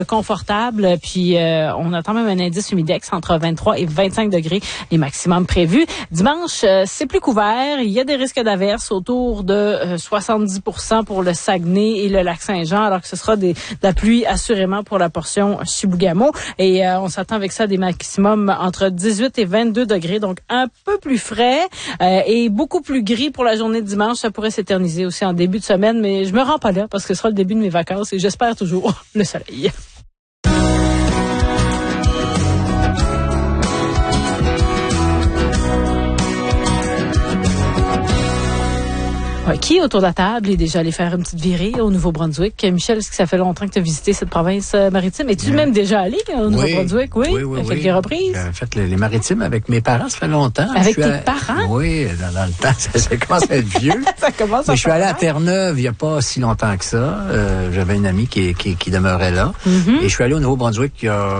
confortable, puis on attend même un indice humidex entre 23 et 25 degrés, les maximums prévus. Dimanche, c'est plus couvert. Il y a des risques d'averses autour de 70% pour le Saguenay et le Lac-Saint-Jean, alors que ce sera de la pluie assurément pour la portion Chibougamau. Et on s'attend avec ça à des maximums entre 18 et 22 degrés, donc un peu plus frais et beaucoup plus gris pour la journée de dimanche. Ça pourrait s'éterniser aussi en début de semaine, mais je me rends pas là parce que ce sera le début de mes vacances et j'espère toujours le soleil. Qui, autour de la table, est déjà allé faire une petite virée au Nouveau-Brunswick? Michel, est-ce que ça fait longtemps que tu as visité cette province maritime? Es-tu même déjà allé au Nouveau-Brunswick? Oui. À quelques reprises? J'ai fait les maritimes avec mes parents, ça fait longtemps. Avec tes parents? Oui, dans le temps, ça commence à être vieux. Ça commence à Je suis allé à Terre-Neuve il n'y a pas si longtemps que ça. J'avais une amie qui demeurait là. Et je suis allé au Nouveau-Brunswick il y a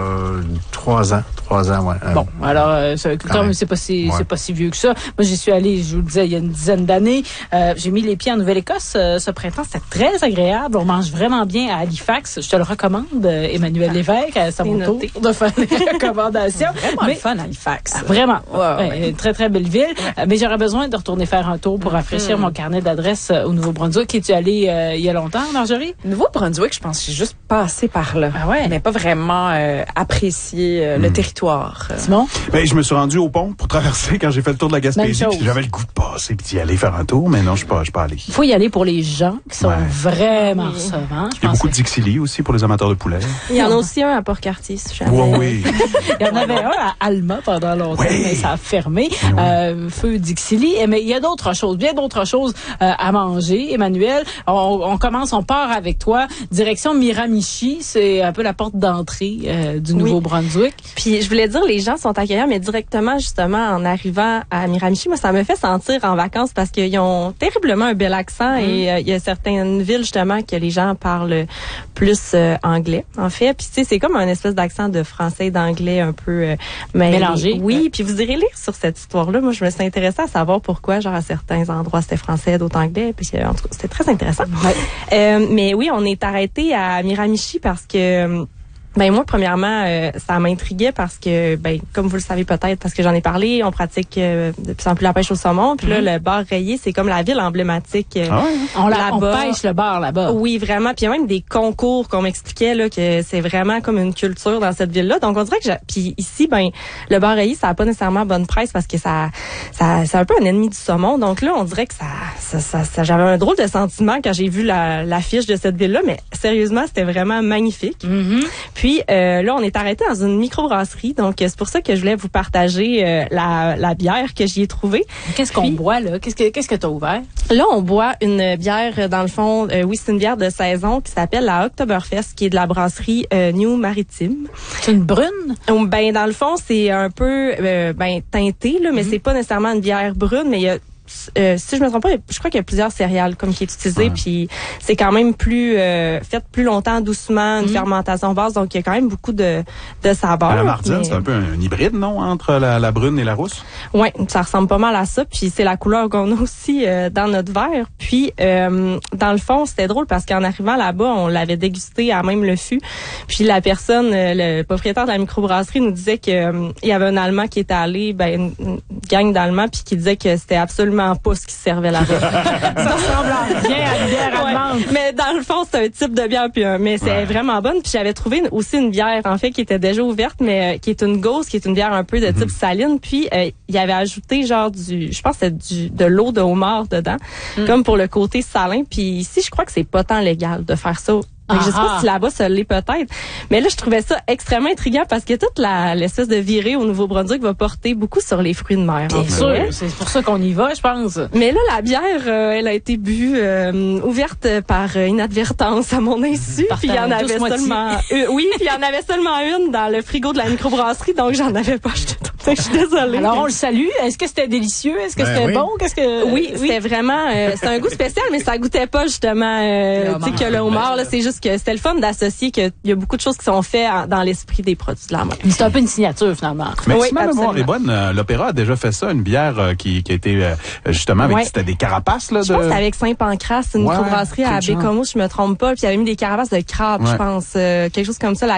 3 ans. 3 ans, ouais. Bon, alors, c'est pas si vieux que ça. Moi, j'y suis allé, je vous le disais, il y a une dizaine d'années. J'ai mis les pieds en Nouvelle-Écosse ce printemps. C'était très agréable. On mange vraiment bien à Halifax. Je te le recommande, Emmanuel Lévesque. C'est mon tour de faire les recommandations. Vraiment le fun, Halifax. Vraiment. Une très, très belle ville. Mais j'aurais besoin de retourner faire un tour pour rafraîchir mon carnet d'adresses au Nouveau-Brunswick. Es-tu allé il y a longtemps, Marjorie? Nouveau-Brunswick, je pense que j'ai juste passé par là. Ah ouais? Mais pas vraiment apprécié le territoire. Simon? Ben, je me suis rendu au pont pour traverser quand j'ai fait le tour de la Gaspésie. J'avais le goût de passer puis d'y aller faire un tour, mais non, je suis pas allé. Il faut y aller pour les gens qui sont vraiment recevants. Il y a beaucoup de Dixili aussi pour les amateurs de poulet. Il y en a aussi un à Port-Cartier, si jamais. Oui. Il y en avait un à Alma pendant longtemps, mais ça a fermé. Feu Dixili. Mais il y a d'autres choses, bien d'autres choses à manger. Emmanuel, on part avec toi. Direction Miramichi, c'est un peu la porte d'entrée du Nouveau-Brunswick. Puis je voulais dire, les gens sont accueillants, mais directement, justement, en arrivant à Miramichi, moi, ça me fait sentir en vacances parce qu'ils ont terriblement un bel accent et il y a certaines villes, justement, que les gens parlent plus anglais, en fait. Puis, tu sais, c'est comme un espèce d'accent de français et d'anglais un peu mélangé. Oui, puis vous irez lire sur cette histoire-là. Moi, je me suis intéressée à savoir pourquoi, genre, à certains endroits, c'était français, d'autres anglais. Puis, en tout cas, c'était très intéressant. Mais oui, on est arrêté à Miramichi parce que... moi, premièrement, ça m'intriguait parce que, comme vous le savez peut-être, parce que j'en ai parlé, on pratique de plus en plus la pêche au saumon. Puis là, le bar rayé, c'est comme la ville emblématique. On pêche le bar là-bas. Oui, vraiment. Puis il y a même des concours qu'on m'expliquait là que c'est vraiment comme une culture dans cette ville-là. Donc on dirait que puis ici, le bar rayé, ça a pas nécessairement bonne presse parce que ça c'est un peu un ennemi du saumon. Donc là, on dirait que ça j'avais un drôle de sentiment quand j'ai vu l'affiche de cette ville-là. Mais sérieusement, c'était vraiment magnifique. Puis là, on est arrêté dans une microbrasserie, donc c'est pour ça que je voulais vous partager la bière que j'y ai trouvée. Qu'est-ce qu'on boit là? Qu'est-ce que t'as ouvert? Là, on boit une bière, dans le fond, c'est une bière de saison qui s'appelle la Oktoberfest, qui est de la brasserie New Maritime. C'est une brune? Dans le fond, c'est un peu teinté, là, mais c'est pas nécessairement une bière brune, mais il y a si je me trompe pas, je crois qu'il y a plusieurs céréales comme qui est utilisé, puis c'est quand même plus fait plus longtemps, doucement, une fermentation basse, donc il y a quand même beaucoup de saveurs. La Mardienne, c'est un peu un hybride, non, entre la brune et la rousse? Oui, ça ressemble pas mal à ça, puis c'est la couleur qu'on a aussi dans notre verre. Puis dans le fond, c'était drôle parce qu'en arrivant là-bas, on l'avait dégusté à même le fût. Puis la personne, le propriétaire de la microbrasserie nous disait que il y avait un Allemand qui était allé, une gang d'Allemands, puis qui disait que c'était absolument pas ce qui se servait là-bas. Ça ressemble à rien à une bière allemande. Mais dans le fond, c'est un type de bière, mais c'est vraiment bonne. Puis j'avais trouvé aussi une bière, en fait, qui était déjà ouverte, mais qui est une Gauss, qui est une bière un peu de type saline. Puis il avait ajouté je pense que c'est de l'eau de homard dedans, comme pour le côté salin. Puis ici, je crois que c'est pas tant légal de faire ça. Je sais pas si là-bas ça l'est peut-être, mais là je trouvais ça extrêmement intriguant parce que toute l'espèce de virée au Nouveau-Brunswick va porter beaucoup sur les fruits de mer. Bien sûr, c'est pour ça qu'on y va, je pense. Mais là la bière, elle a été bue ouverte par inadvertance à mon insu, puis il y en avait seulement puis il y en avait seulement une dans le frigo de la microbrasserie, donc j'en avais pas acheté toute. Je suis désolée. Alors on le salue. Est-ce que c'était délicieux? Est-ce que c'était bon? Oui, c'était vraiment c'est un goût spécial, mais ça goûtait pas justement tu sais que le homard là, c'est juste que c'était le fun d'associer qu'il y a beaucoup de choses qui sont faites dans l'esprit des produits de la mer. C'est un peu une signature, finalement. Mais si ma mémoire est bonne, l'Opéra a déjà fait ça, une bière qui a été justement avec c'était des carapaces là. Je pense que c'était avec Saint-Pancras, une microbrasserie à Bécomo, si je me trompe pas, puis il y avait mis des carapaces de crabe, je pense, quelque chose comme ça.